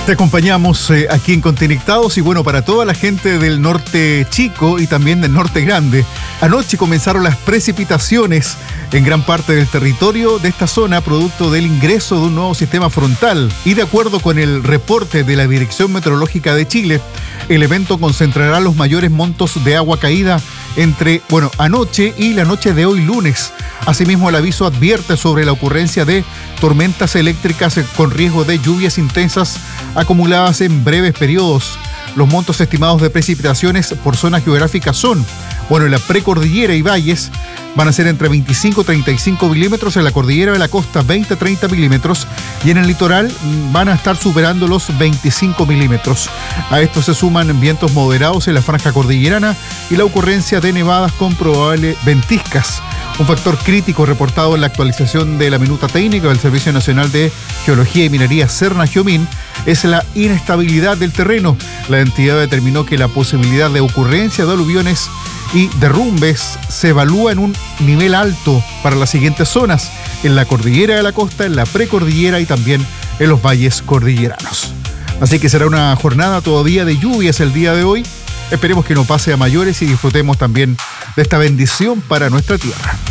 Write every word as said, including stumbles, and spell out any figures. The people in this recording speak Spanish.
Te acompañamos eh, aquí en Conectados y bueno, para toda la gente del norte chico y también del norte grande. Anoche comenzaron las precipitaciones en gran parte del territorio de esta zona, producto del ingreso de un nuevo sistema frontal. Y de acuerdo con el reporte de la Dirección Meteorológica de Chile, el evento concentrará los mayores montos de agua caída entre, bueno, anoche y la noche de hoy lunes. Asimismo, el aviso advierte sobre la ocurrencia de tormentas eléctricas con riesgo de lluvias intensas acumuladas en breves periodos. Los montos estimados de precipitaciones por zonas geográficas son, bueno, en la precordillera y valles van a ser entre veinticinco a treinta y cinco milímetros, en la cordillera de la costa veinte a treinta milímetros y en el litoral van a estar superando los veinticinco milímetros. A esto se suman vientos moderados en la franja cordillerana y la ocurrencia de nevadas con probables ventiscas. Un factor crítico reportado en la actualización de la minuta técnica del Servicio Nacional de Geología y Minería Serna-Geomin es la inestabilidad del terreno. La entidad determinó que la posibilidad de ocurrencia de aluviones y derrumbes se evalúa en un nivel alto para las siguientes zonas: en la cordillera de la costa, en la precordillera y también en los valles cordilleranos. Así que será una jornada todavía de lluvias el día de hoy. Esperemos que no pase a mayores y disfrutemos también de esta bendición para nuestra tierra.